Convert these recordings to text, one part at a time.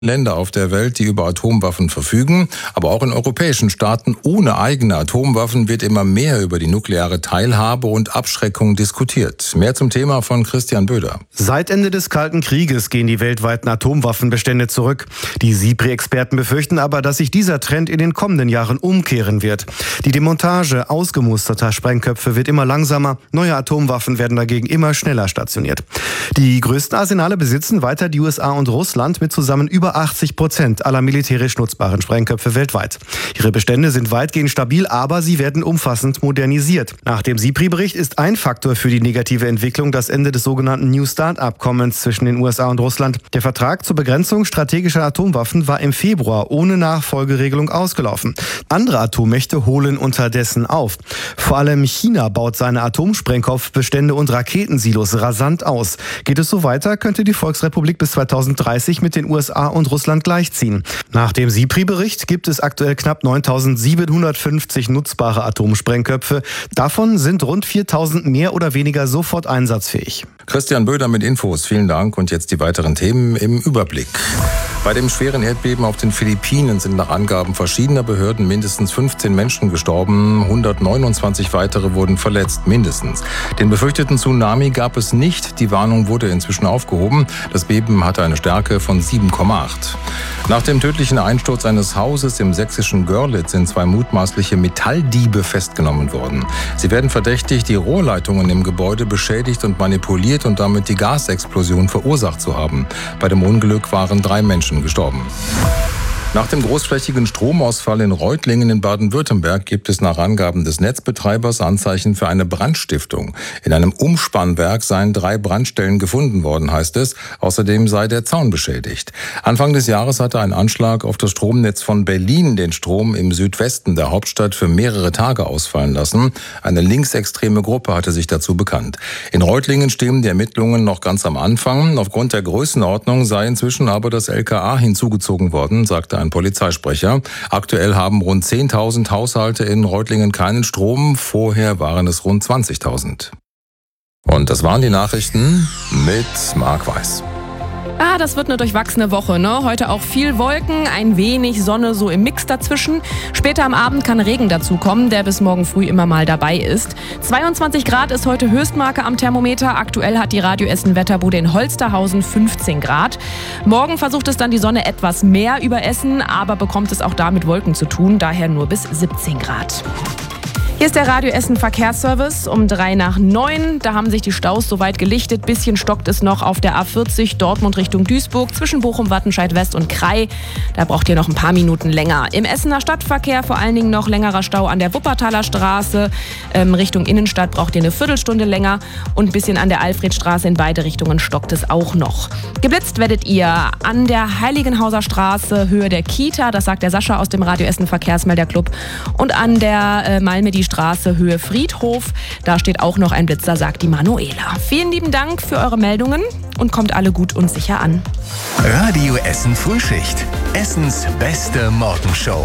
Länder auf der Welt, die über Atomwaffen verfügen, aber auch in europäischen Staaten ohne eigene Atomwaffen wird immer mehr über die nukleare Teilhabe und Abschreckung diskutiert. Mehr zum Thema von Christian Böder. Seit Ende des Kalten Krieges gehen die weltweiten Atomwaffenbestände zurück. Die SIPRI-Experten befürchten aber, dass sich dieser Trend in den kommenden Jahren umkehren wird. Die Demontage ausgemusterter Sprengköpfe wird immer langsamer, neue Atomwaffen werden dagegen immer schneller stationiert. Die größten Arsenale besitzen weiter die USA und Russland mit zusammen über 80% aller militärisch nutzbaren Sprengköpfe weltweit. Ihre Bestände sind weitgehend stabil, aber sie werden umfassend modernisiert. Nach dem SIPRI-Bericht ist ein Faktor für die negative Entwicklung das Ende des sogenannten New START-Abkommens zwischen den USA und Russland. Der Vertrag zur Begrenzung strategischer Atomwaffen war im Februar ohne Nachfolgeregelung ausgelaufen. Andere Atommächte holen unterdessen auf. Vor allem China baut seine Atomsprengkopfbestände und Raketensilos rasant aus. Geht es so weiter, könnte die Volksrepublik bis 2030 mit den USA und Russland gleichziehen. Nach dem SIPRI-Bericht gibt es aktuell knapp 9.750 nutzbare Atomsprengköpfe. Davon sind rund 4.000 mehr oder weniger sofort einsatzfähig. Christian Böder mit Infos. Vielen Dank und jetzt die weiteren Themen im Überblick. Bei dem schweren Erdbeben auf den Philippinen sind nach Angaben verschiedener Behörden mindestens 15 Menschen gestorben, 129 weitere wurden verletzt, mindestens. Den befürchteten Tsunami gab es nicht, die Warnung wurde inzwischen aufgehoben. Das Beben hatte eine Stärke von 7,8. Nach dem tödlichen Einsturz eines Hauses im sächsischen Görlitz sind 2 mutmaßliche Metalldiebe festgenommen worden. Sie werden verdächtigt, die Rohrleitungen im Gebäude beschädigt und manipuliert und damit die Gasexplosion verursacht zu haben. Bei dem Unglück waren 3 Menschen gestorben. Nach dem großflächigen Stromausfall in Reutlingen in Baden-Württemberg gibt es nach Angaben des Netzbetreibers Anzeichen für eine Brandstiftung. In einem Umspannwerk seien 3 Brandstellen gefunden worden, heißt es. Außerdem sei der Zaun beschädigt. Anfang des Jahres hatte ein Anschlag auf das Stromnetz von Berlin den Strom im Südwesten der Hauptstadt für mehrere Tage ausfallen lassen. Eine linksextreme Gruppe hatte sich dazu bekannt. In Reutlingen stehen die Ermittlungen noch ganz am Anfang. Aufgrund der Größenordnung sei inzwischen aber das LKA hinzugezogen worden, sagte ein Polizeisprecher. Aktuell haben rund 10.000 Haushalte in Reutlingen keinen Strom. Vorher waren es rund 20.000. Und das waren die Nachrichten mit Marc Weiß. Das wird eine durchwachsene Woche, ne? Heute auch viel Wolken, ein wenig Sonne so im Mix dazwischen. Später am Abend kann Regen dazukommen, der bis morgen früh immer mal dabei ist. 22 Grad ist heute Höchstmarke am Thermometer. Aktuell hat die Radio Essen Wetterbude in Holsterhausen 15 Grad. Morgen versucht es dann die Sonne etwas mehr über Essen, aber bekommt es auch da mit Wolken zu tun, daher nur bis 17 Grad. Hier ist der Radio Essen Verkehrsservice um 8:03. Da haben sich die Staus soweit gelichtet. Bisschen stockt es noch auf der A40 Dortmund Richtung Duisburg zwischen Bochum, Wattenscheid West und Krai. Da braucht ihr noch ein paar Minuten länger. Im Essener Stadtverkehr vor allen Dingen noch längerer Stau an der Wuppertaler Straße. Richtung Innenstadt braucht ihr eine Viertelstunde länger. Und ein bisschen an der Alfredstraße in beide Richtungen stockt es auch noch. Geblitzt werdet ihr an der Heiligenhauser Straße, Höhe der Kita. Das sagt der Sascha aus dem Radio Essen Verkehrsmelderclub. Und an der Malmedy-Straße, Höhe Friedhof. Da steht auch noch ein Blitzer, sagt die Manuela. Vielen lieben Dank für eure Meldungen und kommt alle gut und sicher an. Radio Essen Frühschicht. Essens beste Morgenshow.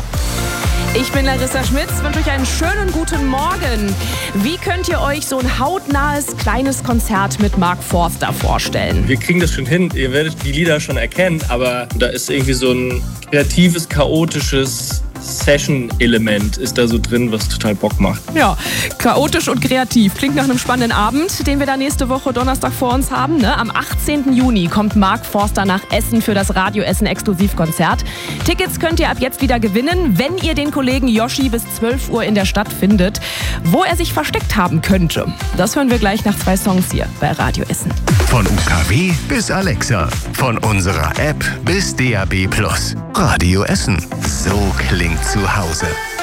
Ich bin Larissa Schmitz, wünsche euch einen schönen guten Morgen. Wie könnt ihr euch so ein hautnahes kleines Konzert mit Mark Forster vorstellen? Wir kriegen das schon hin, ihr werdet die Lieder schon erkennen, aber da ist irgendwie so ein kreatives, chaotisches Session-Element ist da so drin, was total Bock macht. Ja, chaotisch und kreativ. Klingt nach einem spannenden Abend, den wir da nächste Woche Donnerstag vor uns haben. Ne? Am 18. Juni kommt Mark Forster nach Essen für das Radio Essen Exklusivkonzert. Tickets könnt ihr ab jetzt wieder gewinnen, wenn ihr den Kollegen Yoshi bis 12 Uhr in der Stadt findet. Wo er sich versteckt haben könnte, das hören wir gleich nach 2 Songs hier bei Radio Essen. Von UKW bis Alexa, von unserer App bis DAB+. Radio Essen. So klingt zu Hause.